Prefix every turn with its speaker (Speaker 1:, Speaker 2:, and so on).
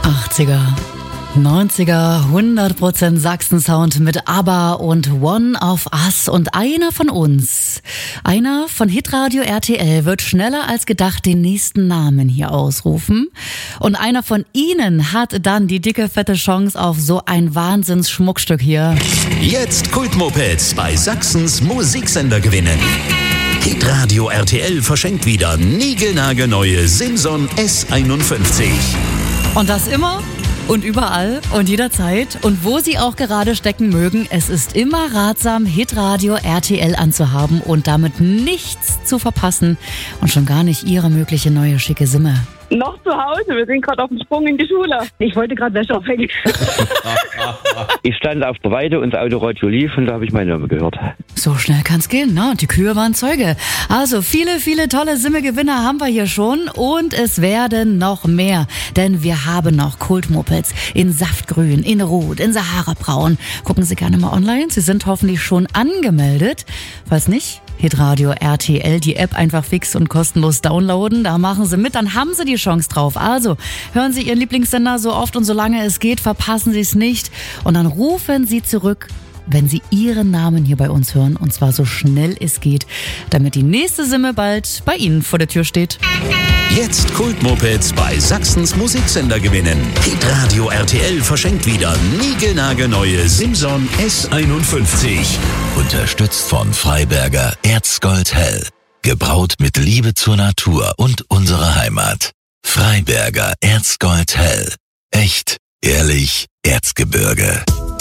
Speaker 1: 80er, 90er, 100% Sachsen-Sound mit ABBA und One of Us. Und einer von uns, einer von Hitradio RTL, wird schneller als gedacht den nächsten Namen hier ausrufen. Und einer von Ihnen hat dann die dicke, fette Chance auf so ein Wahnsinns-Schmuckstück hier.
Speaker 2: Jetzt Kultmopeds bei Sachsens Musiksender gewinnen. Hitradio RTL verschenkt wieder niegelnagelneue Simson S51.
Speaker 1: Und das immer und überall und jederzeit und wo Sie auch gerade stecken mögen. Es ist immer ratsam, Hitradio RTL anzuhaben und damit nichts zu verpassen und schon gar nicht Ihre mögliche neue schicke Simme.
Speaker 3: Noch zu Hause, wir sind gerade auf dem Sprung in die Schule. Ich wollte gerade Wäsche aufhängen.
Speaker 4: Ich stand auf der Weide und das Autoradio lief und da habe ich meine Name gehört.
Speaker 1: So schnell kann's gehen, ne? Und die Kühe waren Zeuge. Also viele, viele tolle Simme-Gewinner haben wir hier schon und es werden noch mehr. Denn wir haben noch Kultmopeds in Saftgrün, in Rot, in Sahara-Braun. Gucken Sie gerne mal online, Sie sind hoffentlich schon angemeldet. Falls nicht, Hitradio RTL, die App einfach fix und kostenlos downloaden. Da machen Sie mit, dann haben Sie die Chance drauf. Also hören Sie Ihren Lieblingssender so oft und so lange es geht, verpassen Sie es nicht. Und dann rufen Sie zurück, wenn Sie Ihren Namen hier bei uns hören. Und zwar so schnell es geht, damit die nächste Simme bald bei Ihnen vor der Tür steht.
Speaker 2: Jetzt Kultmopeds bei Sachsens Musiksender gewinnen. Hitradio RTL verschenkt wieder niegelnagelneue Simson S51.
Speaker 5: Unterstützt von Freiberger Erzgold Hell. Gebraut mit Liebe zur Natur und unserer Heimat. Freiberger Erzgold Hell. Echt, ehrlich, Erzgebirge.